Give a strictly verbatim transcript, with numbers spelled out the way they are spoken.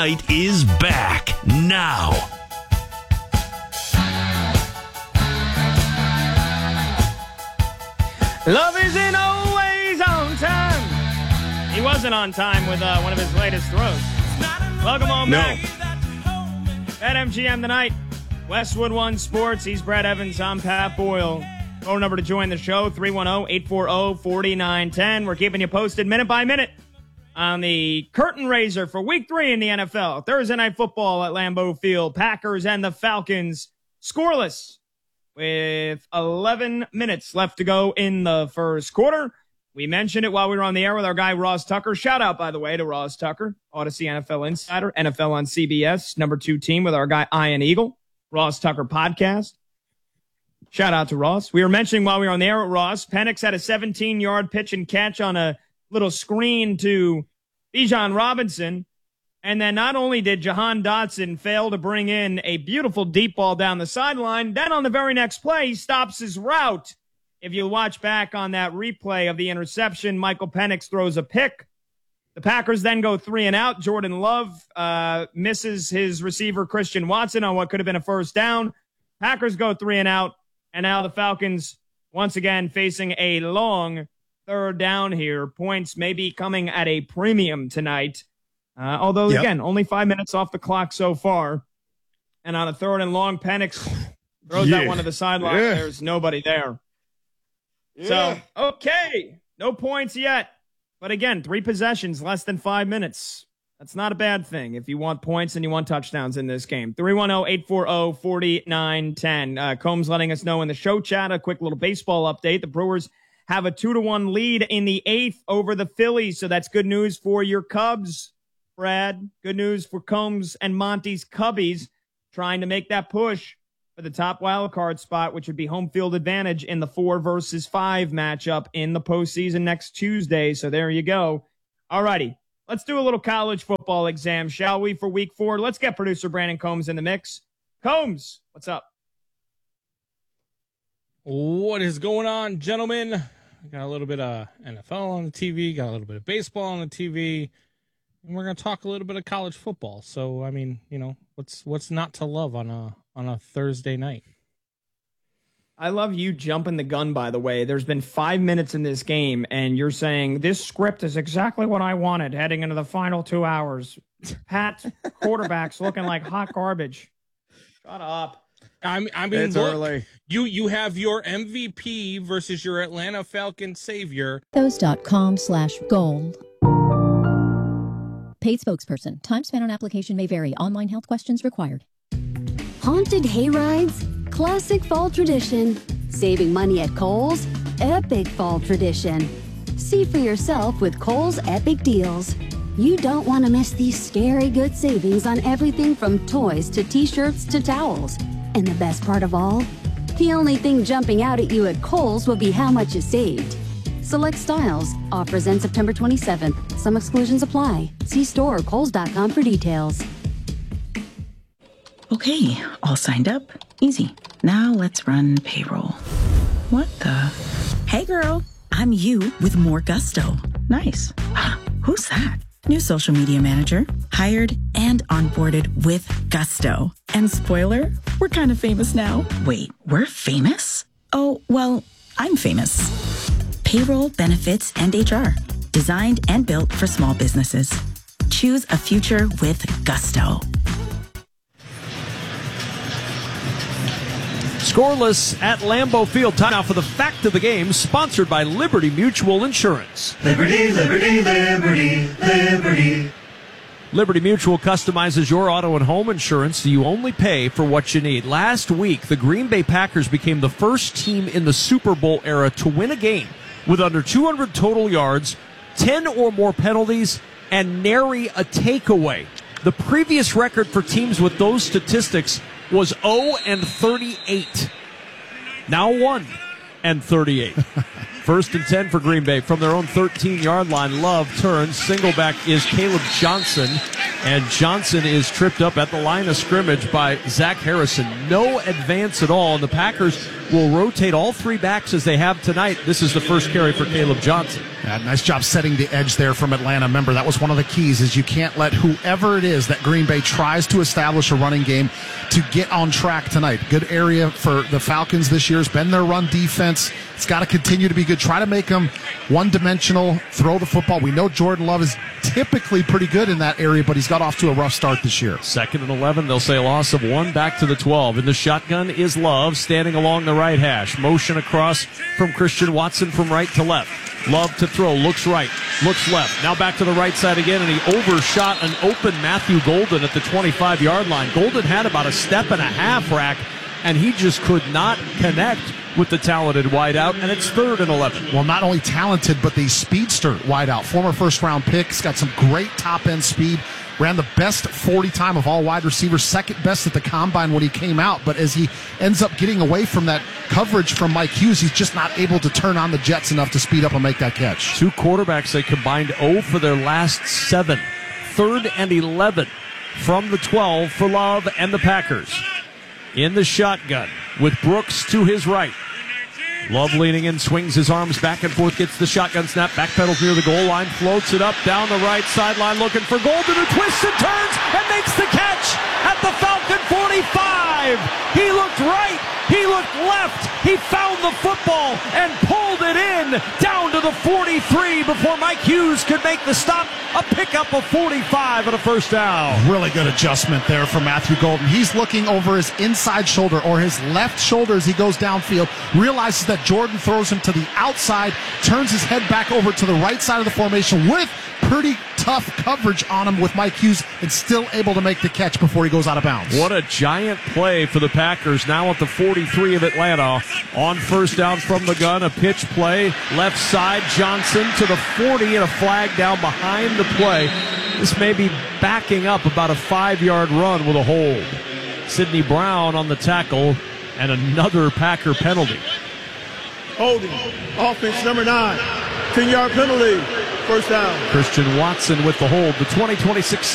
Night is back now. Love isn't always on time. He wasn't on time with uh, one of his latest throws. Welcome home No. back. At M G M tonight, Westwood One Sports. He's Brad Evans. I'm Pat Boyle. Phone number to join the show, three one zero, eight four zero, four nine one zero. We're keeping you posted minute by minute on the curtain raiser for week three in the N F L. Thursday night football at Lambeau Field. Packers and the Falcons scoreless with eleven minutes left to go in the first quarter. We mentioned it while we were on the air with our guy Ross Tucker. Shout out, by the way, to Ross Tucker, Odyssey N F L Insider, N F L on C B S, number two team with our guy Ian Eagle, Ross Tucker podcast. Shout out to Ross. We were mentioning while we were on the air with Ross, Penix had a seventeen-yard pitch and catch on a little screen to Bijan Robinson. And then not only did Jahan Dotson fail to bring in a beautiful deep ball down the sideline, then on the very next play, he stops his route. If you watch back on that replay of the interception, Michael Penix throws a pick. The Packers then go three and out. Jordan Love uh, misses his receiver, Christian Watson, on what could have been a first down. Packers go three and out. And now the Falcons, once again, facing a long third down here. Points may be coming at a premium tonight. Uh, although, yep. again, only five minutes off the clock so far. And on a third and long, Penix throws yeah. that one to the sideline. Yeah. There's nobody there. Yeah. So, okay, no points yet. But again, three possessions, less than five minutes. That's not a bad thing if you want points and you want touchdowns in this game. three one zero, eight four zero, four nine one zero. Uh, Combs letting us know in the show chat, a quick little baseball update. The Brewers have a two to one lead in the eighth over the Phillies, so that's good news for your Cubs, Brad. Good news for Combs and Monty's Cubbies trying to make that push for the top wild card spot, which would be home field advantage in the four versus five matchup in the postseason next Tuesday. So there you go. All righty. Let's do a little college football exam, shall we, for week four? Let's get producer Brandon Combs in the mix. Combs, what's up? What is going on, gentlemen? Got a little bit of N F L on the T V, got a little bit of baseball on the T V, and we're going to talk a little bit of college football. So, I mean, you know, what's what's not to love on a on a Thursday night? I love you jumping the gun, by the way. There's been five minutes in this game, and you're saying this script is exactly what I wanted heading into the final two hours. Pat, quarterback's looking like hot garbage. Shut up. I mean, I mean It's look, early. you you have your M V P versus your Atlanta Falcons savior. Those.com slash gold. Paid spokesperson. Time spent on application may vary. Online health questions required. Haunted hayrides? Classic fall tradition. Saving money at Kohl's? Epic fall tradition. See for yourself with Kohl's Epic Deals. You don't want to miss these scary good savings on everything from toys to t-shirts to towels. And the best part of all? The only thing jumping out at you at Kohl's will be how much you saved. Select styles. Offers end September twenty-seventh. Some exclusions apply. See store or kohls dot com for details. Okay, all signed up. Easy. Now let's run payroll. What the? Hey girl, I'm you with more gusto. Nice. Who's that? New social media manager. Hired and onboarded with gusto. And spoiler, we're kind of famous now. Wait, we're famous? Oh, well, I'm famous. Payroll, benefits, and H R. Designed and built for small businesses. Choose a future with gusto. Scoreless at Lambeau Field. Time now for the fact of the game, sponsored by Liberty Mutual Insurance. Liberty, Liberty, Liberty, Liberty. Liberty Mutual customizes your auto and home insurance so you only pay for what you need. Last week, the Green Bay Packers became the first team in the Super Bowl era to win a game with under two hundred total yards, ten or more penalties, and nary a takeaway. The previous record for teams with those statistics was oh and thirty-eight. Now one and thirty-eight. First and ten for Green Bay from their own thirteen-yard line. Love turns. Single back is Caleb Johnson. And Johnson is tripped up at the line of scrimmage by Zach Harrison. No advance at all, and the Packers will rotate all three backs as they have tonight. This is the first carry for Caleb Johnson. Yeah, nice job setting the edge there from Atlanta. Remember, that was one of the keys, is you can't let whoever it is that Green Bay tries to establish a running game to get on track tonight. Good area for the Falcons this year has been their run defense. It's got to continue to be good. Try to make them one-dimensional, throw the football. We know Jordan Love is typically pretty good in that area, but he's got off to a rough start this year. Second and eleven, they'll say a loss of one, back to the twelve. In the shotgun is Love, standing along the right hash. Motion across from Christian Watson from right to left. Love to throw, looks right, looks left. Now back to the right side again, and he overshot an open Matthew Golden at the twenty-five-yard line. Golden had about a step and a half rack, and he just could not connect with the talented wideout, and it's third and eleven. Well, not only talented, but the speedster wideout. Former first-round pick. He's got some great top-end speed. Ran the best forty time of all wide receivers, second best at the combine when he came out. But as he ends up getting away from that coverage from Mike Hughes, he's just not able to turn on the jets enough to speed up and make that catch. Two quarterbacks, they combined oh for their last seven. Third and eleven from the twelve for Love and the Packers. In the shotgun with Brooks to his right. Love leaning in, swings his arms back and forth, gets the shotgun snap, backpedals near the goal line, floats it up down the right sideline, looking for Golden, who twists and turns and makes the catch at the Falcon forty-five. He looked right, he looked left, he found the football and pulled it in down to the forty-three before Mike Hughes could make the stop. A pickup of forty-five and a first down. Really good adjustment there from Matthew Golden. He's looking over his inside shoulder or his left shoulder as he goes downfield, realizes that Jordan throws him to the outside, turns his head back over to the right side of the formation with pretty tough coverage on him with Mike Hughes, and still able to make the catch before he goes out of bounds. What a giant play for the Packers now at the forty-three of Atlanta. On first down from the gun, a pitch play, left side, Johnson to the forty, and a flag down behind the play. This may be backing up about a five-yard run with a hold. Sidney Brown on the tackle, and another Packer penalty. Holding, offense number nine, ten-yard penalty, first down. Christian Watson with the hold, the twenty twenty-six